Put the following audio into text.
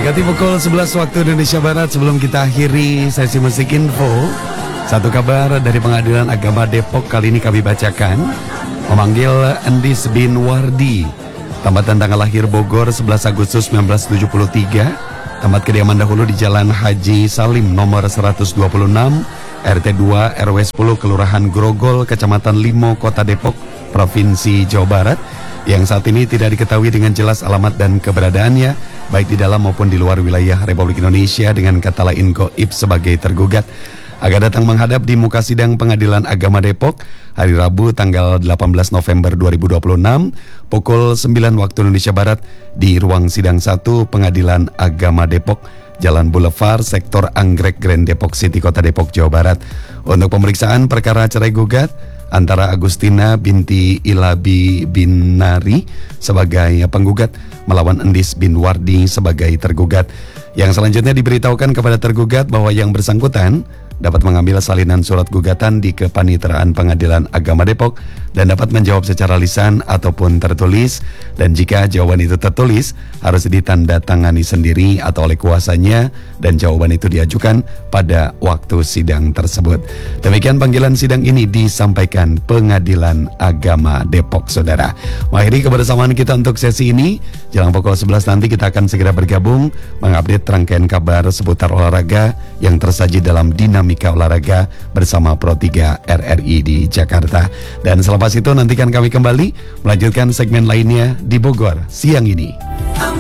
Mendekati pukul 11 waktu Indonesia Barat, sebelum kita akhiri sesi musik info, satu kabar dari Pengadilan Agama Depok kali ini kami bacakan. Memanggil Endis bin Wardi, tambatan tanggal lahir Bogor 11 Agustus 1973, tempat kediaman dahulu di Jalan Haji Salim nomor 126, RT 2 RW 10 Kelurahan Grogol, Kecamatan Limo, Kota Depok, Provinsi Jawa Barat, yang saat ini tidak diketahui dengan jelas alamat dan keberadaannya, baik di dalam maupun di luar wilayah Republik Indonesia, dengan kata lain goib sebagai tergugat. Akan datang menghadap di muka sidang Pengadilan Agama Depok hari Rabu tanggal 18 November 2026 pukul 9 waktu Indonesia Barat di ruang sidang 1 Pengadilan Agama Depok, Jalan Boulevard, Sektor Anggrek, Grand Depok City, Kota Depok, Jawa Barat, untuk pemeriksaan perkara cerai gugat antara Agustina binti Ilabi bin Nari sebagai penggugat melawan Endis bin Wardi sebagai tergugat. Yang selanjutnya diberitahukan kepada tergugat bahwa yang bersangkutan dapat mengambil salinan surat gugatan di Kepaniteraan Pengadilan Agama Depok dan dapat menjawab secara lisan ataupun tertulis, dan jika jawaban itu tertulis harus ditandatangani sendiri atau oleh kuasanya, dan jawaban itu diajukan pada waktu sidang tersebut. Demikian panggilan sidang ini disampaikan Pengadilan Agama Depok, saudara. Mengakhiri kebersamaan kita untuk sesi ini. Jelang pukul 11 nanti kita akan segera bergabung mengupdate rangkaian kabar seputar olahraga yang tersaji dalam Dinamika Olahraga bersama Pro 3 RRI di Jakarta. Dan selepas itu nantikan kami kembali melanjutkan segmen lainnya di Bogor siang ini.